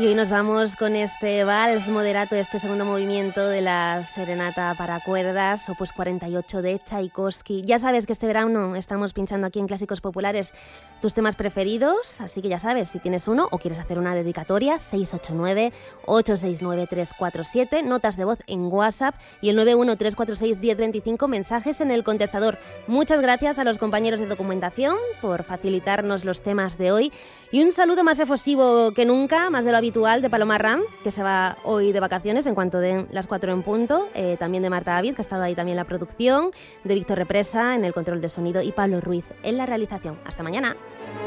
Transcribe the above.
Y hoy nos vamos con este vals moderato, este segundo movimiento de la Serenata para cuerdas, opus 48 de Tchaikovsky. Ya sabes que este verano estamos pinchando aquí en Clásicos Populares tus temas preferidos, así que ya sabes, si tienes uno o quieres hacer una dedicatoria, 689-869-347, notas de voz en WhatsApp y el 913461025, mensajes en el contestador. Muchas gracias a los compañeros de documentación por facilitarnos los temas de hoy y un saludo más efusivo que nunca, más de lo habitual, de Paloma Ram, que se va hoy de vacaciones en cuanto den las 4 en punto, también de Marta Avis, que ha estado ahí también en la producción, de Víctor Represa en el control de sonido y Pablo Ruiz en la realización. Hasta mañana.